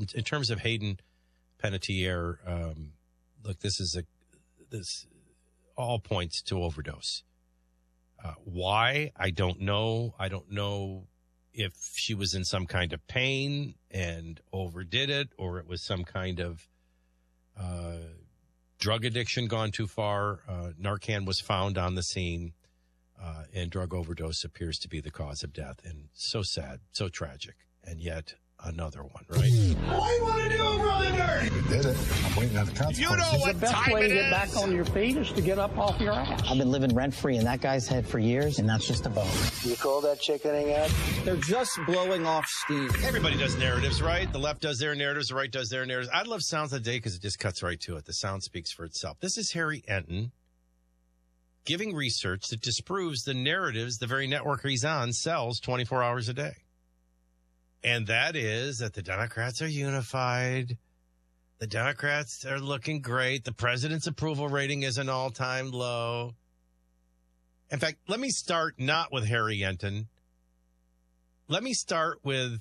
in terms of Hayden Panettiere, look, this all points to overdose. Why? I don't know. I don't know if she was in some kind of pain and overdid it, or it was some kind of drug addiction gone too far. Narcan was found on the scene, and drug overdose appears to be the cause of death. And so sad, so tragic, and yet another one, right? What you want to do, Brother Nerd? We did it. I'm waiting on the consequences. You know what The best time way it to get is? back on your feet is to get up off your ass. I've been living rent-free in that guy's head for years, and that's just a bone. You call that chickening out? They're just blowing off steam. Everybody does narratives, right? The left does their narratives, the right does their narratives. I love Sounds of the Day because it just cuts right to it. The sound speaks for itself. This is Harry Enton giving research that disproves the narratives the very network he's on sells 24 hours a day. And that is that the Democrats are unified. The Democrats are looking great. The president's approval rating is an all-time low. In fact, let me start not with Harry Enton. Let me start with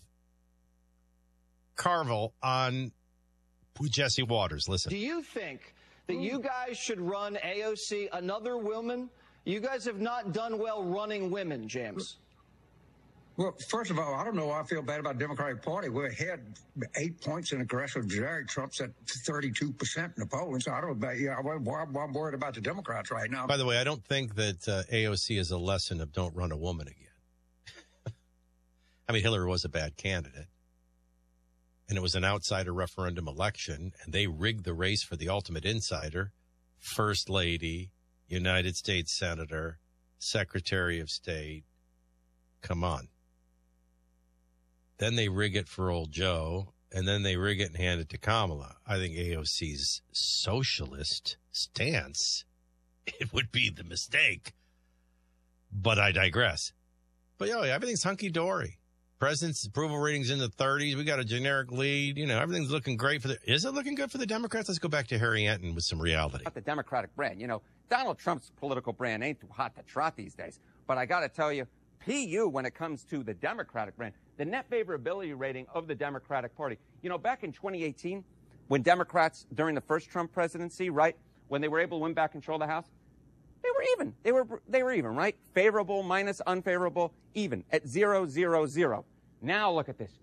Carville on Jesse Waters. Listen. Do you think that you guys should run AOC, another woman? You guys have not done well running women, James. Well, first of all, I don't know why I feel bad about the Democratic Party. We're ahead 8 points in aggressive Jerry. Trump's at 32% in the polling. So I don't know about you. I'm worried about the Democrats right now. By the way, I don't think that AOC is a lesson of don't run a woman again. I mean, Hillary was a bad candidate. And it was an outsider referendum election. And they rigged the race for the ultimate insider. First Lady, United States Senator, Secretary of State. Come on. Then they rig it for old Joe, and then they rig it and hand it to Kamala. I think AOC's socialist stance, it would be the mistake. But I digress. But, everything's hunky-dory. President's approval rating's in the 30s. We got a generic lead. Everything's looking great is it looking good for the Democrats? Let's go back to Harry Enton with some reality. About the Democratic brand. Donald Trump's political brand ain't too hot to trot these days. But I got to tell you, PU, when it comes to the Democratic brand, the net favorability rating of the Democratic Party. Back in 2018, when Democrats, during the first Trump presidency, right, when they were able to win back control of the House, they were even. They were even, right? Favorable minus unfavorable, even at 0-0-0. Now look at this.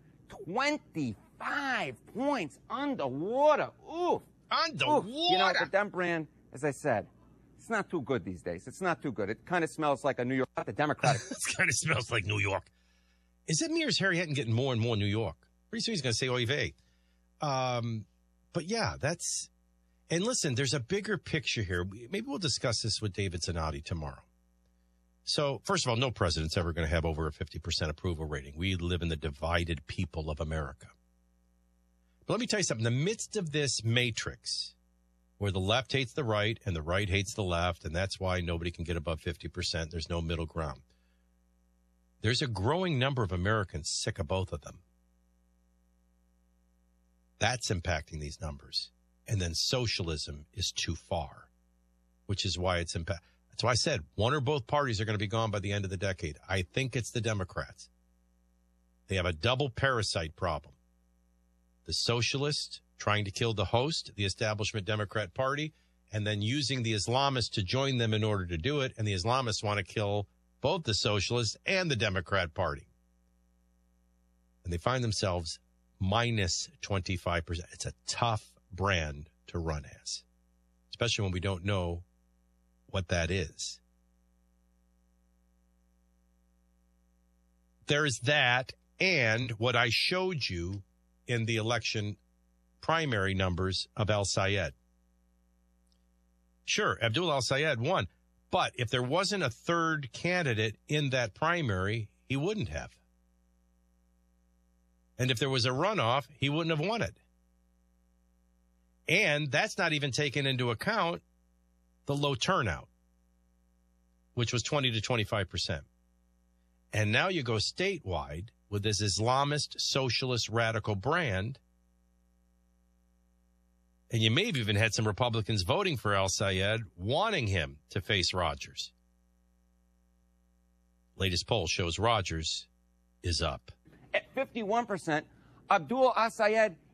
25 points underwater. Ooh. Underwater. The Dem brand, as I said, it's not too good these days. It's not too good. It kind of smells like a New York, the Democratic. It kind of smells like New York. Is it me or is Harry Enton getting more and more New York? Pretty soon he's going to say oy vey. But yeah, and listen, there's a bigger picture here. Maybe we'll discuss this with David Zanotti tomorrow. So, first of all, no president's ever going to have over a 50% approval rating. We live in the divided people of America. But let me tell you something. In the midst of this matrix, where the left hates the right and the right hates the left, and that's why nobody can get above 50%. There's no middle ground. There's a growing number of Americans sick of both of them. That's impacting these numbers. And then socialism is too far, which is why it's impact. That's why I said one or both parties are going to be gone by the end of the decade. I think it's the Democrats. They have a double parasite problem. The socialists trying to kill the host, the establishment Democrat Party, and then using the Islamists to join them in order to do it. And the Islamists want to kill both the socialists and the Democrat Party. And they find themselves minus 25%. It's a tough brand to run as, especially when we don't know what that is. There's that, and what I showed you in the election primary numbers of al-Sayed. Sure, Abdul al-Sayed won, but if there wasn't a third candidate in that primary, he wouldn't have. And if there was a runoff, he wouldn't have won it. And that's not even taking into account the low turnout, which was 20 to 25%. And now you go statewide with this Islamist, socialist, radical brand. And you may have even had some Republicans voting for al-Sayed, wanting him to face Rogers. Latest poll shows Rogers is up. At 51%, Abdul al-Sayed